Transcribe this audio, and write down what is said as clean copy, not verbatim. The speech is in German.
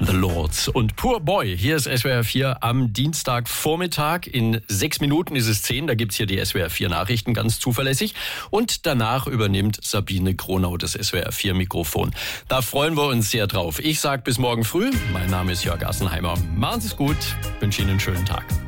The Lords und Poor Boy. Hier ist SWR 4 am Dienstagvormittag. In 6 Minuten ist es 10. Da gibt's hier die SWR 4 Nachrichten ganz zuverlässig. Und danach übernimmt Sabine Gronau das SWR 4 Mikrofon. Da freuen wir uns sehr drauf. Ich sag bis morgen früh. Mein Name ist Jörg Assenheimer. Machen Sie es gut. Wünsche Ihnen einen schönen Tag.